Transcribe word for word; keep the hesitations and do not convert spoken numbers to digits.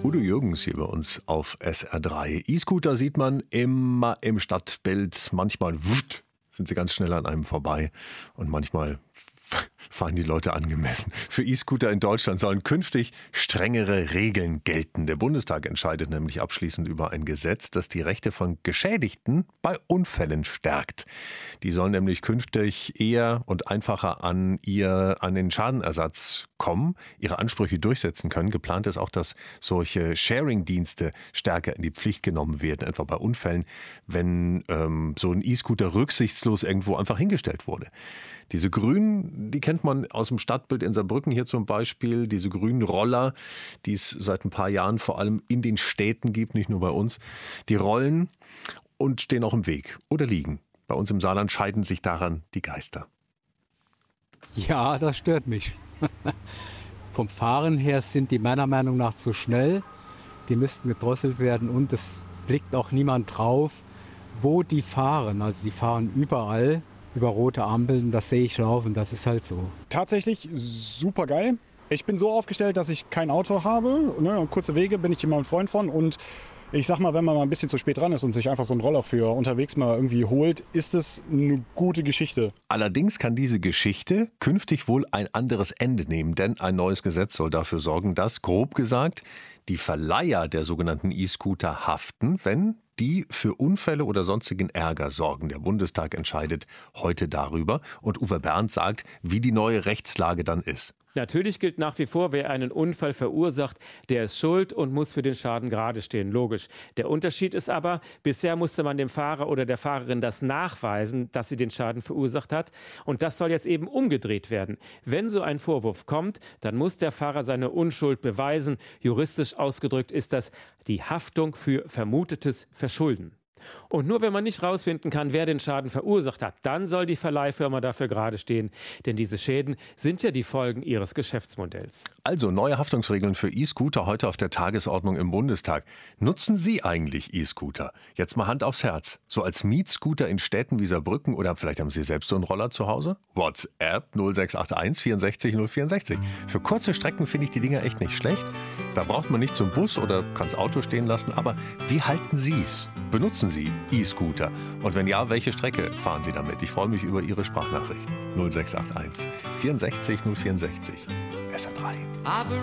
Udo Jürgens hier bei uns auf S R drei. E-Scooter sieht man immer im Stadtbild. Manchmal wutt, sind sie ganz schnell an einem vorbei und manchmal fahren die Leute angemessen. Für E-Scooter in Deutschland sollen künftig strengere Regeln gelten. Der Bundestag entscheidet nämlich abschließend über ein Gesetz, das die Rechte von Geschädigten bei Unfällen stärkt. Die sollen nämlich künftig eher und einfacher an ihr, an den Schadenersatz kommen, ihre Ansprüche durchsetzen können. Geplant ist auch, dass solche Sharing-Dienste stärker in die Pflicht genommen werden, etwa bei Unfällen, wenn ähm, so ein E-Scooter rücksichtslos irgendwo einfach hingestellt wurde. Diese grünen, die kennt man aus dem Stadtbild in Saarbrücken hier zum Beispiel, diese grünen Roller, die es seit ein paar Jahren vor allem in den Städten gibt, nicht nur bei uns. Die rollen und stehen auch im Weg oder liegen. Bei uns im Saarland scheiden sich daran die Geister. Ja, das stört mich. Vom Fahren her sind die meiner Meinung nach zu schnell. Die müssten gedrosselt werden und es blickt auch niemand drauf, wo die fahren. Also die fahren überall über rote Ampeln, das sehe ich laufen, das ist halt so. Tatsächlich super geil. Ich bin so aufgestellt, dass ich kein Auto habe. Ne, kurze Wege bin ich immer ein Freund von. Und ich sag mal, wenn man mal ein bisschen zu spät dran ist und sich einfach so einen Roller für unterwegs mal irgendwie holt, ist es eine gute Geschichte. Allerdings kann diese Geschichte künftig wohl ein anderes Ende nehmen, denn ein neues Gesetz soll dafür sorgen, dass, grob gesagt, die Verleiher der sogenannten E-Scooter haften, wenn die für Unfälle oder sonstigen Ärger sorgen. Der Bundestag entscheidet heute darüber und Uwe Bernd sagt, wie die neue Rechtslage dann ist. Natürlich gilt nach wie vor, wer einen Unfall verursacht, der ist schuld und muss für den Schaden gerade stehen. Logisch. Der Unterschied ist aber, bisher musste man dem Fahrer oder der Fahrerin das nachweisen, dass sie den Schaden verursacht hat. Und das soll jetzt eben umgedreht werden. Wenn so ein Vorwurf kommt, dann muss der Fahrer seine Unschuld beweisen. Juristisch ausgedrückt ist das die Haftung für vermutetes Verschulden. Und nur wenn man nicht herausfinden kann, wer den Schaden verursacht hat, dann soll die Verleihfirma dafür gerade stehen. Denn diese Schäden sind ja die Folgen ihres Geschäftsmodells. Also neue Haftungsregeln für E-Scooter heute auf der Tagesordnung im Bundestag. Nutzen Sie eigentlich E-Scooter? Jetzt mal Hand aufs Herz. So als Mietscooter in Städten wie Saarbrücken oder vielleicht haben Sie selbst so einen Roller zu Hause? WhatsApp null sechs acht eins vierundsechzig null vierundsechzig. Für kurze Strecken finde ich die Dinger echt nicht schlecht. Da braucht man nicht zum Bus oder kann das Auto stehen lassen. Aber wie halten Sie es? Benutzen Sie E-Scooter? Und wenn ja, welche Strecke fahren Sie damit? Ich freue mich über Ihre Sprachnachricht. null sechs acht eins vierundsechzig null vierundsechzig. S R drei.